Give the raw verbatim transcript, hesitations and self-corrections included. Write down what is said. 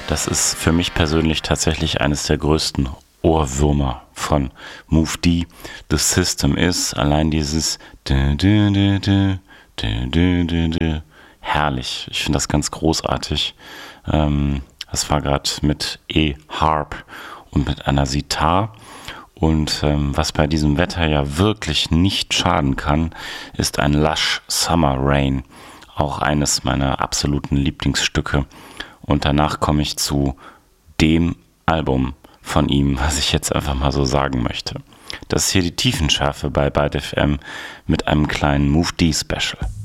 Das ist für mich persönlich tatsächlich eines der größten Ohrwürmer von Move D. The System ist allein dieses dü, dü, dü, dü, dü, dü, dü, dü. Herrlich. Ich finde das ganz großartig. Ähm, das war gerade mit E-Harp und mit einer Sitar. Und ähm, was bei diesem Wetter ja wirklich nicht schaden kann, ist ein Lush Summer Rain. Auch eines meiner absoluten Lieblingsstücke. Und danach komme ich zu dem Album von ihm, was ich jetzt einfach mal so sagen möchte. Das ist hier die Tiefenschärfe bei Byte F M mit einem kleinen Move D Special.